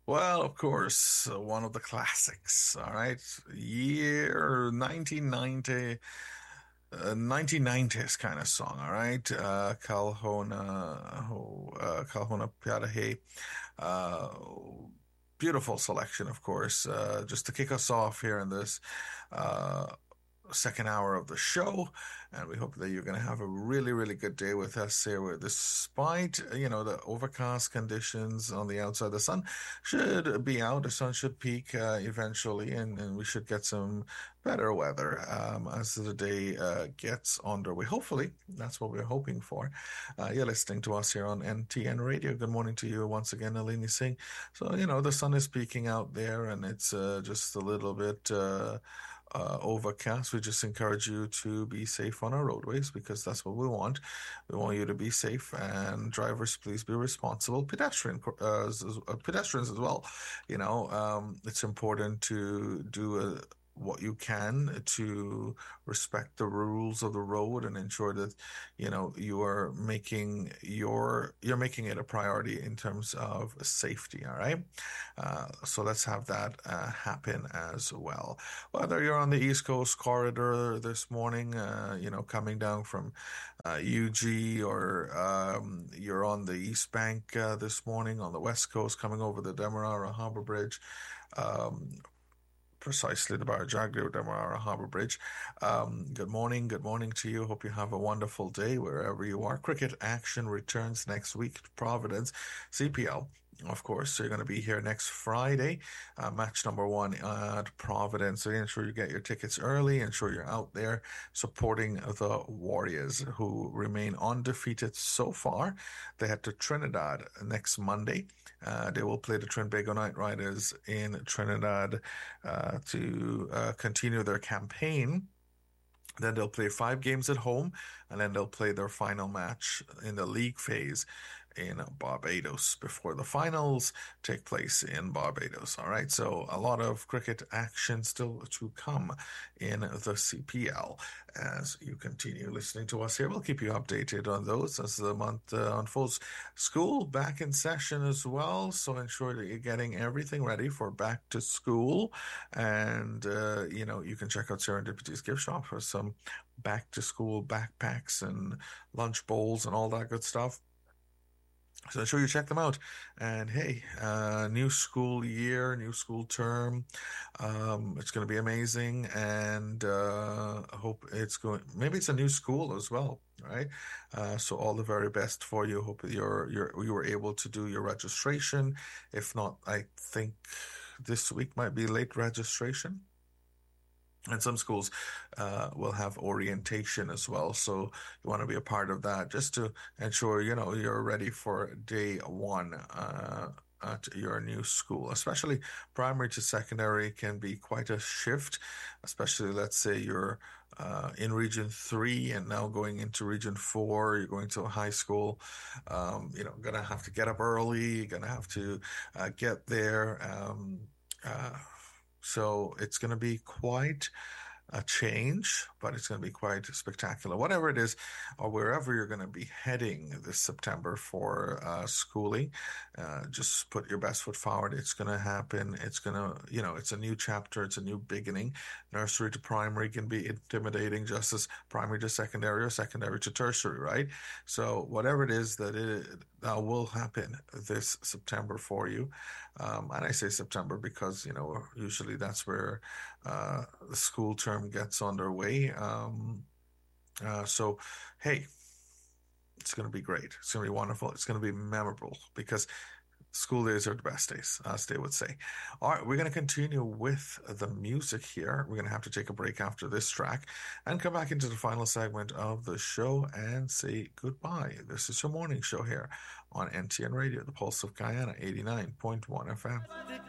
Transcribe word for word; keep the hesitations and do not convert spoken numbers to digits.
Well, of course, uh, one of the classics. All right. Year nineteen ninety, uh, nineteen nineties kind of song. All right. Uh, Kalhona, oh, uh, Kalhona Piadahe. Uh, beautiful selection, of course. Uh, just to kick us off here in this, uh, second hour of the show, and we hope that you're going to have a really, really good day with us here. Where despite you know the overcast conditions on the outside, the sun should be out. The sun should peak uh, eventually, and, and we should get some better weather um, as the day uh, gets underway. Hopefully, that's what we're hoping for. Uh, you're listening to us here on N T N Radio. Good morning to you once again, Alini Singh. So you know the sun is peaking out there, and it's uh, just a little bit. Uh, uh, overcast. We just encourage you to be safe on our roadways because that's what we want. We want you to be safe, and drivers, please be responsible. Pedestrian, uh, as, as- uh, pedestrians as well. You know, um, it's important to do a what you can to respect the rules of the road and ensure that you know you are making your you're making it a priority in terms of safety. All right, uh, so let's have that uh, happen as well. Whether you're on the East Coast corridor this morning, uh, you know, coming down from uh, U G, or um, you're on the East Bank uh, this morning on the West Coast, coming over the Demerara Harbor Bridge, um, precisely the Barrajago Demerara Harbor Bridge. Um, good morning, good morning to you. Hope you have a wonderful day wherever you are. Cricket action returns next week to Providence, C P L. Of course, so you're going to be here next Friday, uh, match number one at Providence. So ensure you get your tickets early, ensure you're out there supporting the Warriors, who remain undefeated so far. They head to Trinidad next Monday. Uh, they will play the Trinbago Knight Riders in Trinidad uh, to uh, continue their campaign. Then they'll play five games at home, and then they'll play their final match in the league phase in Barbados before the finals take place in Barbados. All right, so a lot of cricket action still to come in the C P L. As you continue listening to us here, we'll keep you updated on those as the month uh, unfolds. School back in session as well, so ensure that you're getting everything ready for back to school. And, uh, you know, you can check out Serendipity's gift shop for some back to school backpacks and lunch bowls and all that good stuff. So ensure you check them out. And hey, uh, new school year, new school term. Um, it's going to be amazing. And uh, I hope it's going, maybe it's a new school as well, right? Uh, so all the very best for you. Hope you're, you're, you were able to do your registration. If not, I think this week might be late registration. And some schools uh, will have orientation as well. So you want to be a part of that just to ensure, you know, you're ready for day one uh, at your new school. Especially primary to secondary can be quite a shift, especially let's say you're uh, in region three and now going into region four, you're going to a high school, um, you know, gonna have to get up early, gonna have to uh, get there. Um, uh, so it's going to be quite a change, but it's going to be quite spectacular. Whatever it is, or wherever you're going to be heading this September for uh, schooling, uh, just put your best foot forward. It's going to happen. It's going to, you know, it's a new chapter. It's a new beginning. Nursery to primary can be intimidating, just as primary to secondary or secondary to tertiary, right? So whatever it is that it that will happen this September for you. Um, and I say September because, you know, usually that's where uh, the school term gets underway. Um, uh, so, hey, it's going to be great. It's going to be wonderful. It's going to be memorable because school days are the best days, as they would say. All right, we're going to continue with the music here. We're going to have to take a break after this track and come back into the final segment of the show and say goodbye. This is your morning show here on N T N Radio, the Pulse of Guyana, eighty-nine point one F M.